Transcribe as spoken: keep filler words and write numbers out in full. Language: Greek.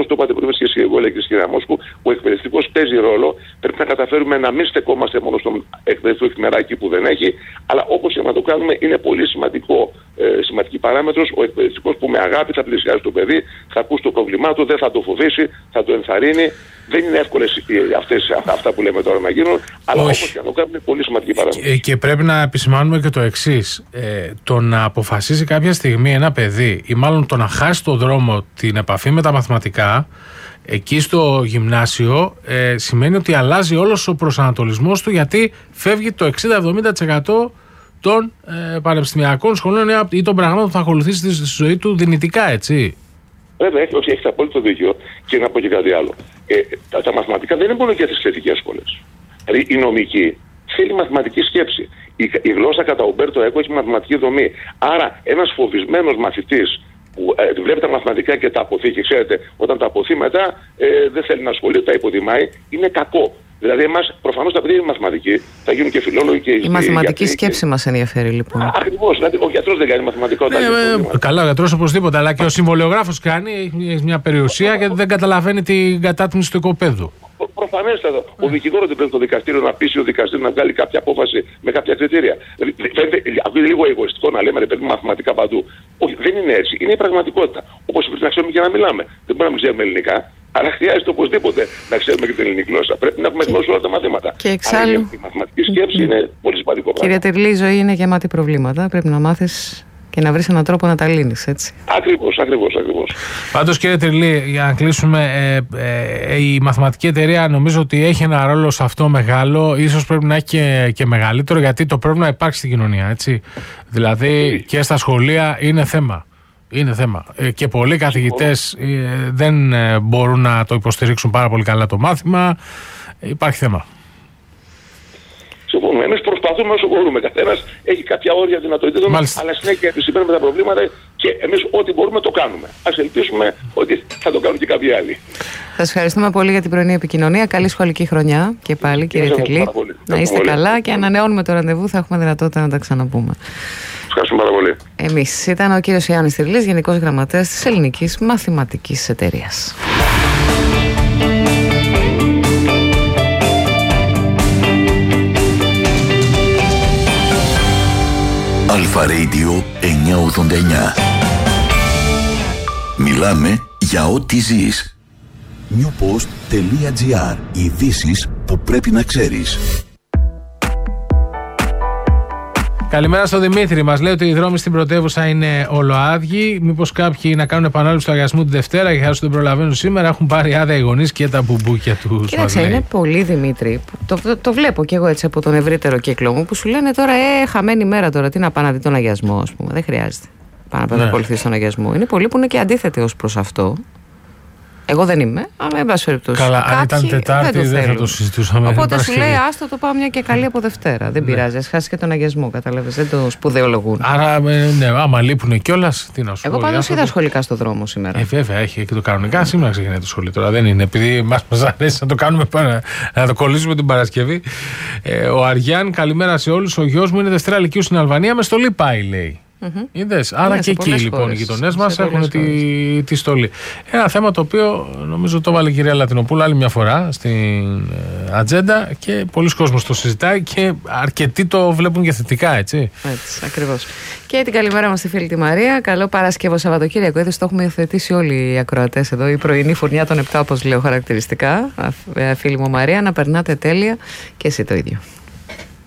το είπατε πριν και εγώ, λέει και η κυρία Μόσκου, ο εκπαιδευτικός παίζει ρόλο. Πρέπει να καταφέρουμε να μην στεκόμαστε μόνο στον εκπαιδευτικό εφημεράκι που δεν έχει, αλλά όπως και να το κάνουμε, είναι πολύ σημαντικό, ε, σημαντική παράμετρος ο εκπαιδευτικός που με αγάπη θα πλησιάσει το παιδί, θα ακούσει το πρόβλημά του, δεν θα το φοβήσει, θα το ενθαρρύνει. Δεν είναι εύκολες αυτές, αυτά που λέμε τώρα να γίνουν, αλλά όπως και να το κάνουμε, είναι πολύ σημαντική παράμετρος. Και, και πρέπει να επισημάνουμε και το εξής. Ε, το να αποφασίσει κάποια στιγμή ένα παιδί, ή μάλλον το να χάσει το δρόμο, την επαφή με τα μαθηματικά, εκεί στο γυμνάσιο, ε, σημαίνει ότι αλλάζει όλος ο προσανατολισμός του, γιατί φεύγει το εξήντα με εβδομήντα τοις εκατό των ε, πανεπιστημιακών σχολείων ή των πραγμάτων που θα ακολουθήσει στη ζωή του δυνητικά, έτσι. Βέβαια, έχει, έχει απόλυτο δίκιο. Και να πω και κάτι άλλο. Ε, τα, τα μαθηματικά δεν είναι μόνο για τις θετικές σχολές. Δηλαδή, η νομική θέλει μαθηματική σκέψη. Η, η γλώσσα κατά Ουμπέρτο Έκο έχει μαθηματική δομή. Άρα, ένας φοβισμένος μαθητής που ε, βλέπει τα μαθηματικά και τα αποθεί, και ξέρετε, όταν τα αποθεί μετά ε, δεν θέλει να ασχολείται, τα υποτιμάει, είναι κακό. Δηλαδή, εμάς προφανώς τα παιδιά είναι μαθηματικοί, θα γίνουν και φιλόλογοι και. Η μαθηματική σκέψη και... μας ενδιαφέρει, λοιπόν. Ακριβώς. Δηλαδή, ο γιατρός δεν κάνει μαθηματικότητα. Ε, ε, καλά, ο γιατρός οπωσδήποτε, αλλά και ο συμβολιογράφος κάνει, έχει μια περιουσία και δεν καταλαβαίνει την κατάτμιση του οικοπαίδου. Προφανέστατα. Mm. Ο δικηγόρος δεν πρέπει το δικαστήριο να πείσει ο δικαστήριο να βγάλει κάποια απόφαση με κάποια κριτήρια. Δηλαδή, είναι λίγο εγωιστικό να λέμε, ρε παιδί, μαθηματικά παντού. Όχι, δεν είναι έτσι. Είναι η πραγματικότητα. Όπως πρέπει να ξέρουμε και να μιλάμε. Δεν μπορούμε να μην ξέρουμε ελληνικά. Αλλά χρειάζεται οπωσδήποτε να ξέρουμε και την ελληνική γλώσσα. Πρέπει να έχουμε γνώση όλα τα μαθήματα. Και εξάλλου. Η μαθηματική σκέψη mm. είναι πολύ σημαντικό πράγμα. Κύριε Τερλή, η ζωή είναι γεμάτη προβλήματα. Πρέπει να μάθεις και να βρεις έναν τρόπο να τα λύνεις, έτσι. Ακριβώς, ακριβώς, ακριβώς. Πάντως, κύριε Τερλή, για να κλείσουμε, ε, ε, η μαθηματική εταιρεία νομίζω ότι έχει ένα ρόλο σε αυτό μεγάλο. Ίσως πρέπει να έχει και, και μεγαλύτερο, γιατί το πρόβλημα υπάρχει στην κοινωνία, έτσι. Δηλαδή και στα σχολεία είναι θέμα. Είναι θέμα. Ε, και πολλοί καθηγητές ε, δεν ε, μπορούν να το υποστηρίξουν πάρα πολύ καλά το μάθημα. Ε, υπάρχει θέμα. Συμφωνούμε. Εμείς προσπαθούμε όσο μπορούμε. Καθένας έχει κάποια όρια δυνατοτήτων, αλλά συνέχεια επισημαίνουμε τα προβλήματα και εμείς ό,τι μπορούμε το κάνουμε. Ας ελπίσουμε ότι θα το κάνουν και κάποιοι άλλοι. Σας ευχαριστούμε πολύ για την πρωινή επικοινωνία. Καλή σχολική χρονιά και πάλι, κύριε Τερλή. Να είστε πολύ καλά και ανανεώνουμε το ραντεβού. Θα έχουμε δυνατότητα να τα ξαναπούμε. Ευχαριστούμε πάρα πολύ. Εμείς. Ήταν ο κύριος Ιωάννης Τερλής, Γενικός Γραμματέας της Ελληνικής Μαθηματικής Εταιρείας. Αλφα Radio εννιακόσια ογδόντα εννιά. Μιλάμε για ό,τι ζεις. newpost.gr. Ειδήσεις που πρέπει να ξέρεις. Καλημέρα στο Δημήτρη. Μας λέει ότι οι δρόμοι στην πρωτεύουσα είναι ολοάδειοι. Μήπως κάποιοι να κάνουν επανάληψη του λογαριασμού τη Δευτέρα και όσοι δεν προλαβαίνουν σήμερα έχουν πάρει άδεια οι γονείς και τα μπουμπούκια τους. Κοίταξε, είναι πολύ, Δημήτρη. Το, το, το βλέπω κι εγώ έτσι από τον ευρύτερο κύκλο μου που σου λένε τώρα, Ε, χαμένη μέρα τώρα. Τι να πάω να δει τον αγιασμό, ας πούμε. Δεν χρειάζεται. Πάω να παρακολουθήσει τον αγιασμό. Είναι πολλοί που είναι και αντίθετοι ως προς αυτό. Εγώ δεν είμαι, αλλά εν πάση περιπτώσει. Καλά, αν ήταν Τετάρτη δεν, δεν θα το συζητούσαμε. Οπότε σου λέει, άστο το πάω μια και καλή από Δευτέρα. Δεν ναι. πειράζει, α χάσει και τον αγιασμό, κατάλαβε. Δεν το σπουδαιολογούν. Άρα, ναι, άμα λείπουν κιόλας, τι να σου πω. Εγώ πάντως είδα σχολικά στο δρόμο σήμερα. Ε, βέβαια, έχει και το κανονικά. Σήμερα ξεκινάει το σχολείο τώρα. Δεν είναι, επειδή μας αρέσει να το κάνουμε, να το κολλήσουμε την Παρασκευή. Ε, ο Αριάν, καλημέρα σε όλους. Ο γιος μου είναι Δευτέρα Λυκείου στην Αλβανία, με στολή πάει, λέει. Mm-hmm. Είδες, άρα είναι και εκεί λοιπόν χώρες. Οι γειτονές μας έχουν τη, τη στολή. Ένα θέμα το οποίο νομίζω το βάλε η κυρία Λατινοπούλου άλλη μια φορά στην ε, ατζέντα και πολλοί κόσμος το συζητάει και αρκετοί το βλέπουν και θετικά, έτσι. Έτσι, ακριβώς. Και την καλημέρα μας στη φίλη τη Μαρία. Καλό Παρασκευό Σαββατοκύριακο. Είδες, το έχουμε υιοθετήσει όλοι οι ακροατές εδώ. Η πρωινή φουρνιά των επτά, όπως λέω χαρακτηριστικά. Φίλη μου Μαρία, να περνάτε τέλεια και εσύ το ίδιο.